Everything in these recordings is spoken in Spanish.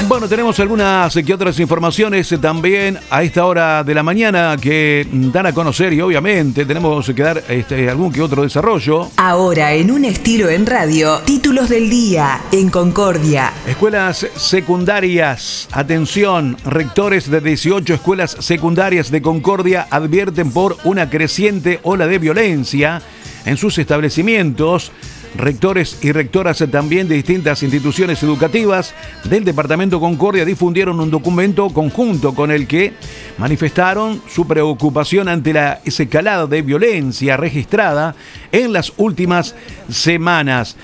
Bueno, tenemos algunas que otras informaciones también a esta hora de la mañana que dan a conocer y obviamente tenemos que dar algún que otro desarrollo. Ahora en un estilo en radio, títulos del día en Concordia. Escuelas secundarias, atención, rectores de 18 escuelas secundarias de Concordia advierten por una creciente ola de violencia en sus establecimientos. Rectores y rectoras también de distintas instituciones educativas del departamento Concordia difundieron un documento conjunto con el que manifestaron su preocupación ante la escalada de violencia registrada en las últimas semanas.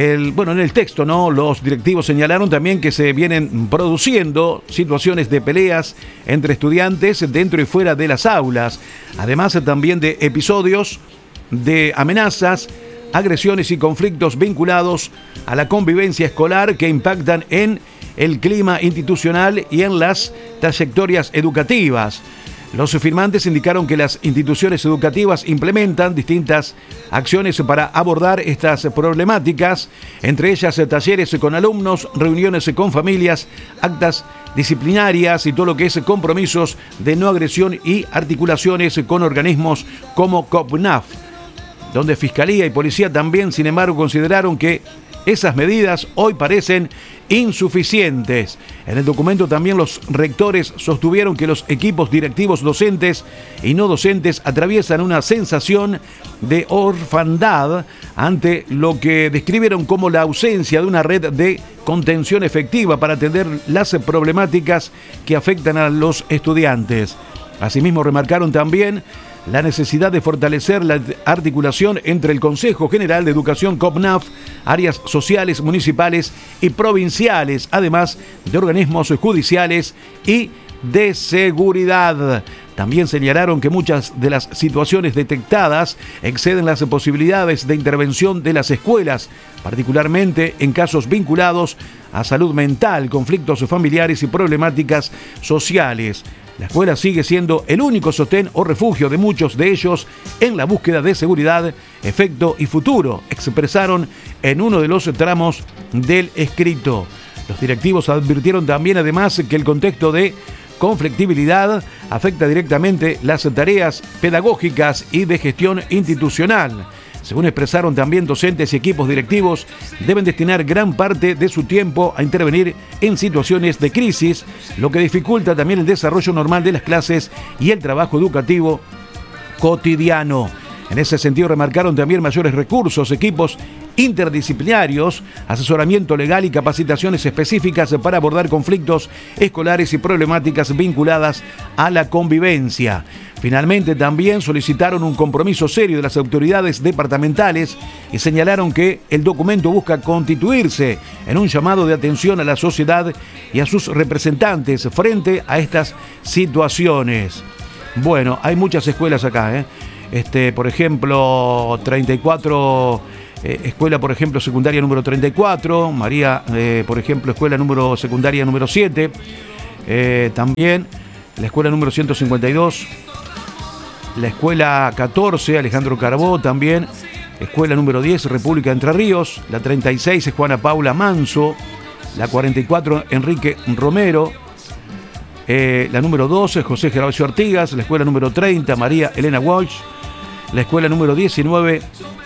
En el texto, ¿no? Los directivos señalaron también que se vienen produciendo situaciones de peleas entre estudiantes dentro y fuera de las aulas, además también de episodios de amenazas, agresiones y conflictos vinculados a la convivencia escolar que impactan en el clima institucional y en las trayectorias educativas. Los firmantes indicaron que las instituciones educativas implementan distintas acciones para abordar estas problemáticas, entre ellas talleres con alumnos, reuniones con familias, actas disciplinarias y todo lo que es compromisos de no agresión y articulaciones con organismos como COPNAF, donde Fiscalía y Policía también, sin embargo, consideraron que esas medidas hoy parecen insuficientes. En el documento también los rectores sostuvieron que los equipos directivos docentes y no docentes atraviesan una sensación de orfandad ante lo que describieron como la ausencia de una red de contención efectiva para atender las problemáticas que afectan a los estudiantes. Asimismo, remarcaron también la necesidad de fortalecer la articulación entre el Consejo General de Educación COPNAF, áreas sociales, municipales y provinciales, además de organismos judiciales y de seguridad. También señalaron que muchas de las situaciones detectadas exceden las posibilidades de intervención de las escuelas, particularmente en casos vinculados a salud mental, conflictos familiares y problemáticas sociales. La escuela sigue siendo el único sostén o refugio de muchos de ellos en la búsqueda de seguridad, efecto y futuro, expresaron en uno de los tramos del escrito. Los directivos advirtieron también además que el contexto de conflictibilidad afecta directamente las tareas pedagógicas y de gestión institucional. Según expresaron también, docentes y equipos directivos deben destinar gran parte de su tiempo a intervenir en situaciones de crisis, lo que dificulta también el desarrollo normal de las clases y el trabajo educativo cotidiano. En ese sentido, remarcaron también mayores recursos, equipos interdisciplinarios, asesoramiento legal y capacitaciones específicas para abordar conflictos escolares y problemáticas vinculadas a la convivencia. Finalmente, también solicitaron un compromiso serio de las autoridades departamentales y señalaron que el documento busca constituirse en un llamado de atención a la sociedad y a sus representantes frente a estas situaciones. Bueno, hay muchas escuelas acá, por ejemplo, 34... escuela, por ejemplo, secundaria número 34, María, por ejemplo, escuela número secundaria número 7, también la escuela número 152, la escuela 14, Alejandro Carbó, también, escuela número 10, República de Entre Ríos, la 36 es Juana Paula Manso, la 44, Enrique Romero, la número 12, José Gervasio Artigas, la escuela número 30, María Elena Walsh, la escuela número 19,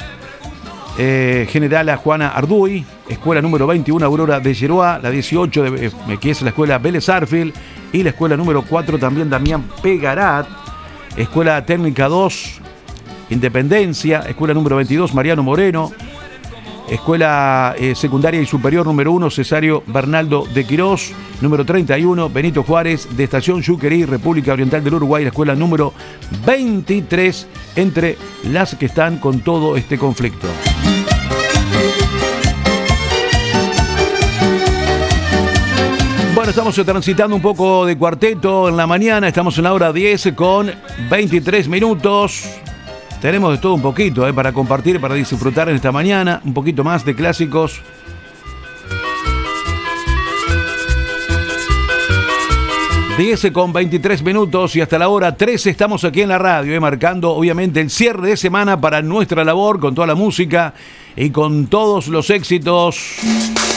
Generala Juana Arduy, escuela número 21 Aurora de Yeroa, la 18 que es la escuela Vélez Arfield y la escuela número 4 también Damián Pegarat, escuela técnica 2 Independencia, escuela número 22 Mariano Moreno, escuela secundaria y superior número 1 Cesario Bernaldo de Quirós, número 31 Benito Juárez de Estación Yuquerí, República Oriental del Uruguay, la escuela número 23 entre las que están con todo este conflicto. Bueno, estamos transitando un poco de cuarteto en la mañana, estamos en la hora 10 con 23 minutos. Tenemos de todo un poquito para compartir, para disfrutar en esta mañana, un poquito más de clásicos. 10 con 23 minutos y hasta la hora 13 estamos aquí en la radio, marcando obviamente el cierre de semana para nuestra labor con toda la música y con todos los éxitos